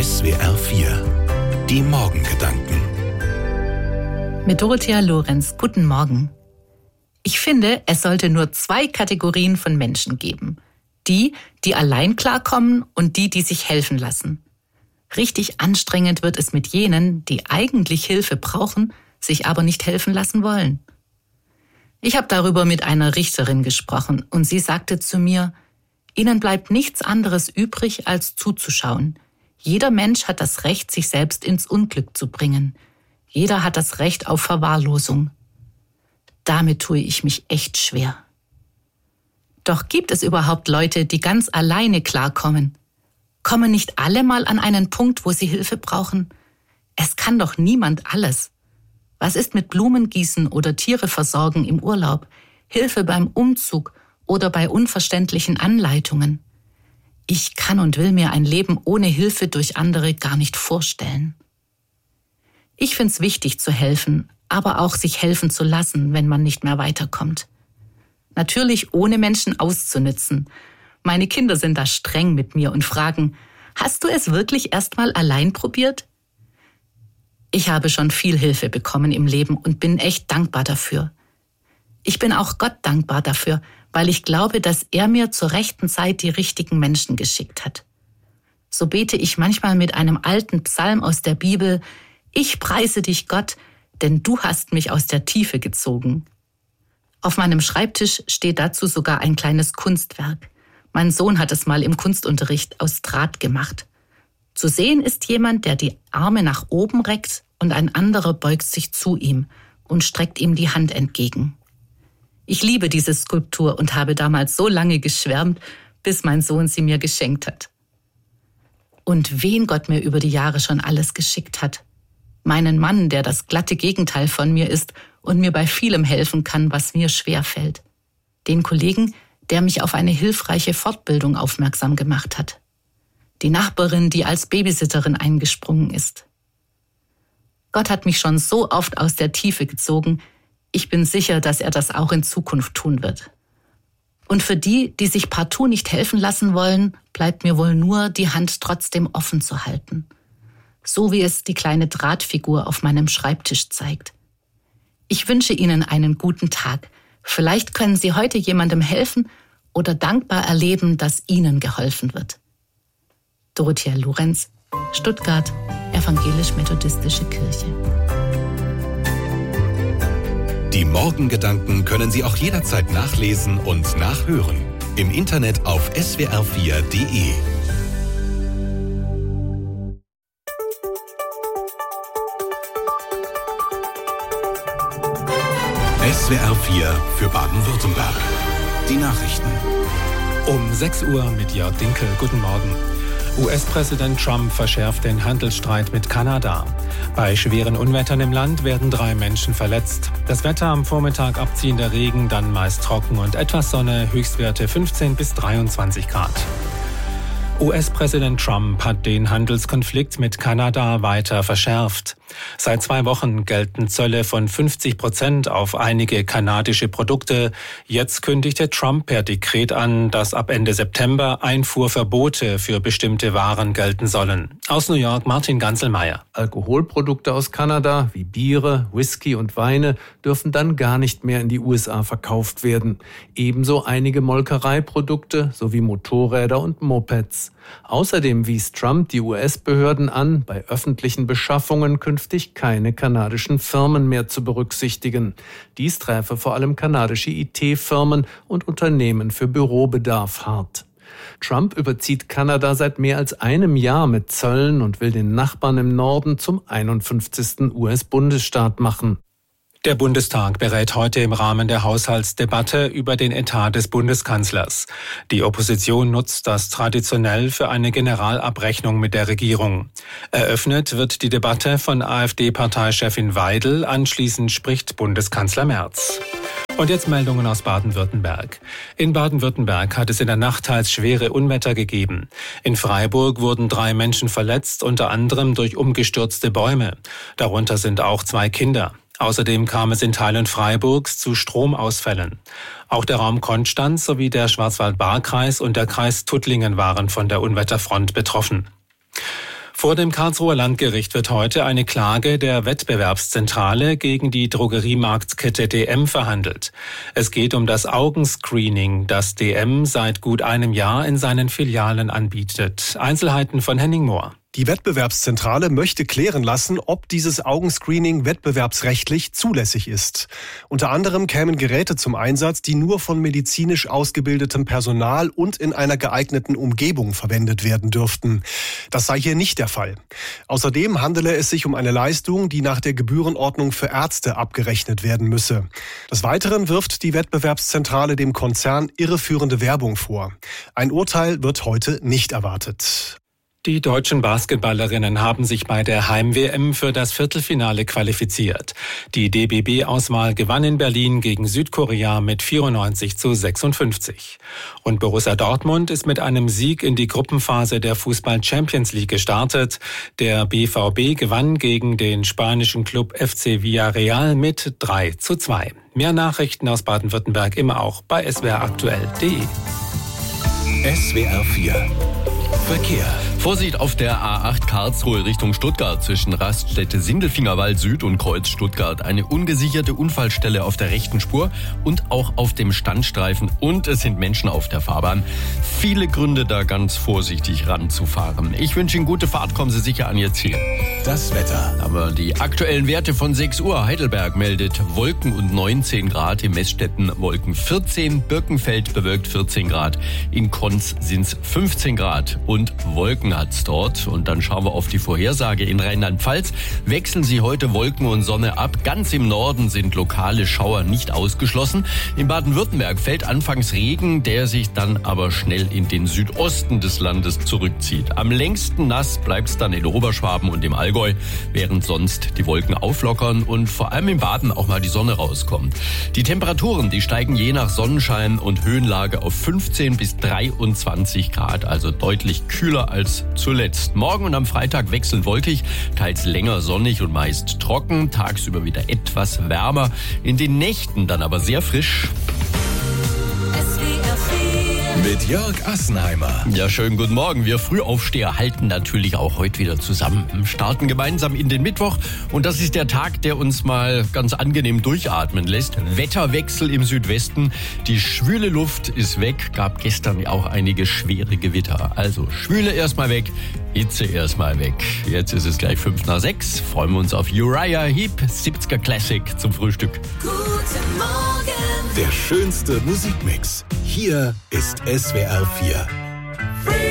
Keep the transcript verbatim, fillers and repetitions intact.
S W R vier. Die Morgengedanken. Mit Dorothea Lorenz. Guten Morgen. Ich finde, es sollte nur zwei Kategorien von Menschen geben. Die, die allein klarkommen und die, die sich helfen lassen. Richtig anstrengend wird es mit jenen, die eigentlich Hilfe brauchen, sich aber nicht helfen lassen wollen. Ich habe darüber mit einer Richterin gesprochen und sie sagte zu mir, ihnen bleibt nichts anderes übrig, als zuzuschauen. Jeder Mensch hat das Recht, sich selbst ins Unglück zu bringen. Jeder hat das Recht auf Verwahrlosung. Damit tue ich mich echt schwer. Doch gibt es überhaupt Leute, die ganz alleine klarkommen? Kommen nicht alle mal an einen Punkt, wo sie Hilfe brauchen? Es kann doch niemand alles. Was ist mit Blumengießen oder Tiere versorgen im Urlaub, Hilfe beim Umzug oder bei unverständlichen Anleitungen? Ich kann und will mir ein Leben ohne Hilfe durch andere gar nicht vorstellen. Ich finde es wichtig zu helfen, aber auch sich helfen zu lassen, wenn man nicht mehr weiterkommt. Natürlich ohne Menschen auszunützen. Meine Kinder sind da streng mit mir und fragen, hast du es wirklich erst mal allein probiert? Ich habe schon viel Hilfe bekommen im Leben und bin echt dankbar dafür. Ich bin auch Gott dankbar dafür, weil ich glaube, dass er mir zur rechten Zeit die richtigen Menschen geschickt hat. So bete ich manchmal mit einem alten Psalm aus der Bibel, ich preise dich Gott, denn du hast mich aus der Tiefe gezogen. Auf meinem Schreibtisch steht dazu sogar ein kleines Kunstwerk. Mein Sohn hat es mal im Kunstunterricht aus Draht gemacht. Zu sehen ist jemand, der die Arme nach oben reckt und ein anderer beugt sich zu ihm und streckt ihm die Hand entgegen. Ich liebe diese Skulptur und habe damals so lange geschwärmt, bis mein Sohn sie mir geschenkt hat. Und wen Gott mir über die Jahre schon alles geschickt hat. Meinen Mann, der das glatte Gegenteil von mir ist und mir bei vielem helfen kann, was mir schwerfällt. Den Kollegen, der mich auf eine hilfreiche Fortbildung aufmerksam gemacht hat. Die Nachbarin, die als Babysitterin eingesprungen ist. Gott hat mich schon so oft aus der Tiefe gezogen, ich bin sicher, dass er das auch in Zukunft tun wird. Und für die, die sich partout nicht helfen lassen wollen, bleibt mir wohl nur, die Hand trotzdem offen zu halten. So wie es die kleine Drahtfigur auf meinem Schreibtisch zeigt. Ich wünsche Ihnen einen guten Tag. Vielleicht können Sie heute jemandem helfen oder dankbar erleben, dass Ihnen geholfen wird. Dorothea Lorenz, Stuttgart, Evangelisch-Methodistische Kirche. Die Morgengedanken können Sie auch jederzeit nachlesen und nachhören. Im Internet auf S W R vier Punkt de. S W R vier für Baden-Württemberg. Die Nachrichten. Um sechs Uhr mit Jörg Dinkel. Guten Morgen. U S-Präsident Trump verschärft den Handelsstreit mit Kanada. Bei schweren Unwettern im Land werden drei Menschen verletzt. Das Wetter am Vormittag abziehender Regen, dann meist trocken und etwas Sonne, Höchstwerte fünfzehn bis dreiundzwanzig Grad. U S-Präsident Trump hat den Handelskonflikt mit Kanada weiter verschärft. Seit zwei Wochen gelten Zölle von fünfzig Prozent auf einige kanadische Produkte. Jetzt kündigte Trump per Dekret an, dass ab Ende September Einfuhrverbote für bestimmte Waren gelten sollen. Aus New York Martin Ganzelmeier. Alkoholprodukte aus Kanada wie Biere, Whisky und Weine dürfen dann gar nicht mehr in die U S A verkauft werden. Ebenso einige Molkereiprodukte sowie Motorräder und Mopeds. Außerdem wies Trump die U S-Behörden an, bei öffentlichen Beschaffungen künftig keine kanadischen Firmen mehr zu berücksichtigen. Dies träfe vor allem kanadische I T-Firmen und Unternehmen für Bürobedarf hart. Trump überzieht Kanada seit mehr als einem Jahr mit Zöllen und will den Nachbarn im Norden zum einundfünfzigsten U S-Bundesstaat machen. Der Bundestag berät heute im Rahmen der Haushaltsdebatte über den Etat des Bundeskanzlers. Die Opposition nutzt das traditionell für eine Generalabrechnung mit der Regierung. Eröffnet wird die Debatte von AfD-Parteichefin Weidel, anschließend spricht Bundeskanzler Merz. Und jetzt Meldungen aus Baden-Württemberg. In Baden-Württemberg hat es in der Nacht teils schwere Unwetter gegeben. In Freiburg wurden drei Menschen verletzt, unter anderem durch umgestürzte Bäume. Darunter sind auch zwei Kinder. Außerdem kam es in Teilen Freiburgs zu Stromausfällen. Auch der Raum Konstanz sowie der Schwarzwald-Baar-Kreis und der Kreis Tuttlingen waren von der Unwetterfront betroffen. Vor dem Karlsruher Landgericht wird heute eine Klage der Wettbewerbszentrale gegen die Drogeriemarktkette D M verhandelt. Es geht um das Augenscreening, das D M seit gut einem Jahr in seinen Filialen anbietet. Einzelheiten von Henning Mohr. Die Wettbewerbszentrale möchte klären lassen, ob dieses Augenscreening wettbewerbsrechtlich zulässig ist. Unter anderem kämen Geräte zum Einsatz, die nur von medizinisch ausgebildetem Personal und in einer geeigneten Umgebung verwendet werden dürften. Das sei hier nicht der Fall. Außerdem handele es sich um eine Leistung, die nach der Gebührenordnung für Ärzte abgerechnet werden müsse. Des Weiteren wirft die Wettbewerbszentrale dem Konzern irreführende Werbung vor. Ein Urteil wird heute nicht erwartet. Die deutschen Basketballerinnen haben sich bei der Heim-W M für das Viertelfinale qualifiziert. Die D B B-Auswahl gewann in Berlin gegen Südkorea mit vierundneunzig zu sechsundfünfzig. Und Borussia Dortmund ist mit einem Sieg in die Gruppenphase der Fußball-Champions League gestartet. Der B V B gewann gegen den spanischen Club F C Villarreal mit drei zu zwei. Mehr Nachrichten aus Baden-Württemberg immer auch bei s w r aktuell punkt d e. S W R vier Verkehr. Vorsicht auf der A acht Karlsruhe Richtung Stuttgart zwischen Raststätte Sindelfingerwald Süd und Kreuz Stuttgart. Eine ungesicherte Unfallstelle auf der rechten Spur und auch auf dem Standstreifen. Und es sind Menschen auf der Fahrbahn. Viele Gründe, da ganz vorsichtig ranzufahren. Ich wünsche Ihnen gute Fahrt. Kommen Sie sicher an Ihr Ziel. Das Wetter. Aber die aktuellen Werte von sechs Uhr. Heidelberg meldet Wolken und neunzehn Grad. In Messstetten Wolken vierzehn. Birkenfeld bewölkt vierzehn Grad. In Konz sind es fünfzehn Grad. Und Wolken hat's dort. Und dann schauen wir auf die Vorhersage. In Rheinland-Pfalz wechseln sie heute Wolken und Sonne ab. Ganz im Norden sind lokale Schauer nicht ausgeschlossen. In Baden-Württemberg fällt anfangs Regen, der sich dann aber schnell in den Südosten des Landes zurückzieht. Am längsten nass bleibt's dann in Oberschwaben und im Allgäu, während sonst die Wolken auflockern und vor allem im Baden auch mal die Sonne rauskommt. Die Temperaturen, die steigen je nach Sonnenschein und Höhenlage auf fünfzehn bis dreiundzwanzig Grad, also deutlich kühler als zuletzt. Morgen und am Freitag wechselnd wolkig, teils länger sonnig und meist trocken, tagsüber wieder etwas wärmer, in den Nächten dann aber sehr frisch. Mit Jörg Assenheimer. Ja, schönen guten Morgen. Wir Frühaufsteher halten natürlich auch heute wieder zusammen. Starten gemeinsam in den Mittwoch. Und das ist der Tag, der uns mal ganz angenehm durchatmen lässt. Wetterwechsel im Südwesten. Die schwüle Luft ist weg. Gab gestern auch einige schwere Gewitter. Also Schwüle erstmal weg, Hitze erstmal weg. Jetzt ist es gleich fünf nach sechs. Freuen wir uns auf Uriah Heep, siebziger Classic zum Frühstück. Guten Morgen. Der schönste Musikmix. Hier ist S W R vier.